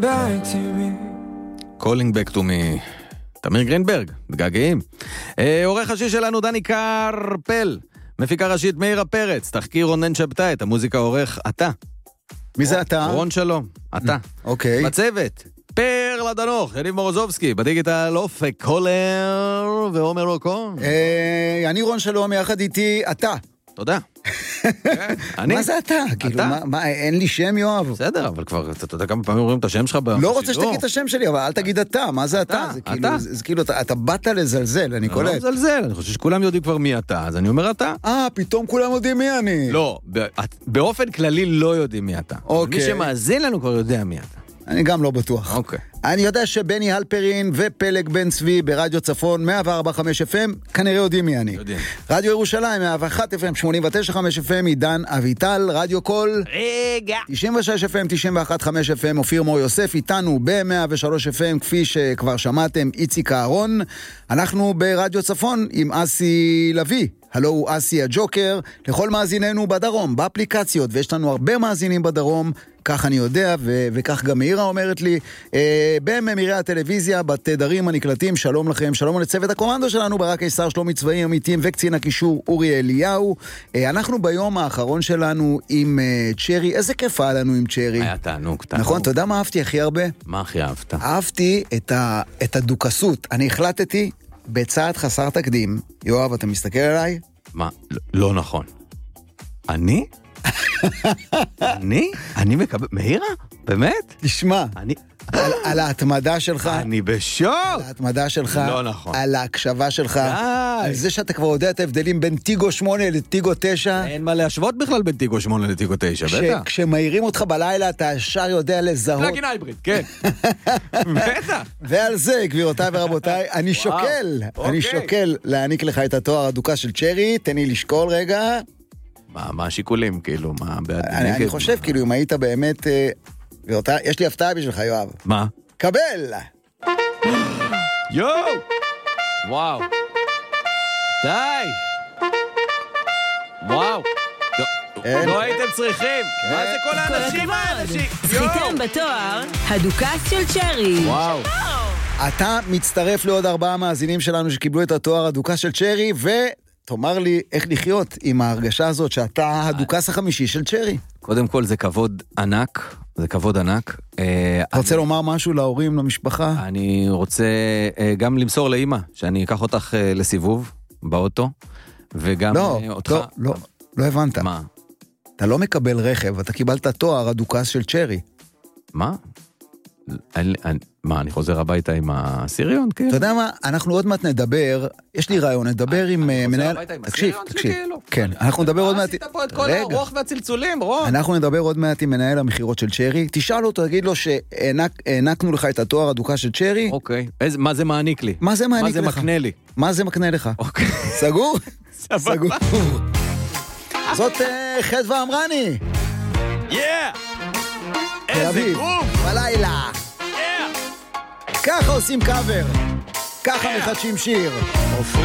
back to me. Calling back to me. תמיר גרינברג, מתגעגעים. עורך השישי שלנו דני קרפל, מפיקה ראשית מאירה פרץ, תחקיר רונן שבתאי, את המוזיקה עורך אתה. מי זה אתה? רון שלום, אתה. אוקיי. בצוות, פרלה דנוך, יניב מורוזובסקי, בדיגיטל אופק קולר ועומר רוקון. אני רון שלום, יחד איתי אתה. תודה. מה זה אתה? כאילו, מה, אין לי שם, יואב? בסדר, אבל כבר, אתה יודע כמה פעמים רואים את השם שלך בשידור? לא רוצה שתגיד את השם שלי, אבל אל תגיד אתה, מה זה אתה? זה כאילו, אתה באת לזלזל, אני קולט. לא מזלזל, אני חושב שכולם יודעים כבר מי אתה, אז אני אומר אתה. פתאום כולם יודעים מי אני. לא, באופן כללי לא יודעים מי אתה. מי שמאזין לנו כבר יודע מי אתה. אני גם לא בטוח. אוקיי. אני יודע שבני הלפרין ופלג בן צבי ברדיו צפון 104.5 FM כנראה יודעים מי אני. יודעים. רדיו ירושלים 101 FM 89.5 FM עידן אביטל, רדיו קול רגע 96 FM 91.5 FM אופיר מור יוסף איתנו ב-103 FM כפי שכבר שמעתם איציק אהרון. אנחנו ברדיו צפון עם אסי לוי. הלו הוא אסי הג'וקר, לכל מאזיננו בדרום, באפליקציות, ויש לנו הרבה מאזינים בדרום, כך אני יודע, וכך גם מאירה אומרת לי, בממירי הטלוויזיה, בתדרים הנקלטים, שלום לכם, שלום לצוות הקומנדו שלנו, ברק קיסר, שלומי צבאי עמיתים, וקצין הקישור אורי אליהו. אנחנו ביום האחרון שלנו עם צ'רי, איזה כיף היה לנו עם צ'רי. היה תענוג. נכון, אתה יודע מה אהבתי הכי הרבה? מה הכי אהבת? אהבתי את הדוקסות, אני החלטתי, בצעד חסר תקדים, יואב, אתה מסתכל עליי? מה? לא נכון. אני? אני מקבל... מהירה? באמת? תשמע, על ההתמדה שלך. אני בשוק. על ההתמדה שלך. לא נכון. על ההקשבה שלך. על זה שאתה כבר יודע את ההבדלים בין טיגו 8 לטיגו 9. אין מה להשוות בכלל בין טיגו 8 לטיגו 9, בטח. כשמהירים אותך בלילה, אתה ישר יודע לזהות. פלאגין הייבריד, כן. בטח. ועל זה, גבירותיי ורבותיי, אני שוקל להעניק לך את התואר הדוקה של צ'רי. תן לי לשקול רגע. מה השיקולים, כאילו? אני חושב, כאילו, אם היית באמת... יש לי הפתעה בשבילך, יואב. מה? קבל! יואו! וואו! די! וואו! לא הייתם צריכים! מה זה כל האנשים האלה? זכיתם בתואר הדוקס של צ'רי. וואו! אתה מצטרף לעוד 4 מאזינים שלנו שקיבלו את התואר הדוקס של צ'רי, תאמר לי איך לחיות עם ההרגשה הזאת שאתה הדוקס החמישי של צ'רי. קודם כל זה כבוד ענק, זה כבוד ענק. אתה רוצה לומר משהו להורים, למשפחה? אני רוצה גם למסור לאמא, שאני אקח אותך לסיבוב באוטו, וגם אותך. לא הבנת. מה? אתה לא מקבל רכב, אתה קיבלת תואר הדוקס של צ'רי. מה? מה, אני חוזר הביתה עם הסיריון? אתה יודע מה, אנחנו עוד מעט נדבר, יש לי רעיון, נדבר עם מנהל... תקשיב. כן, אנחנו נדבר עוד מעט... עשית פה את כל הרוח והצלצולים, רון. אנחנו נדבר עוד מעט עם מנהל המחירות של צ'רי, תשאל אותו, תגיד לו שהענקנו לך את התואר הדוקה של צ'רי. אוקיי, מה זה מעניק לי? מה זה מעניק לך? מה זה מקנה לי? מה זה מקנה לך? אוקיי. סגור? סגור. זאת חדווה אמרני. איזה גרוב. בלילה. ככה עושים קאבר, ככה מחדשים שיר.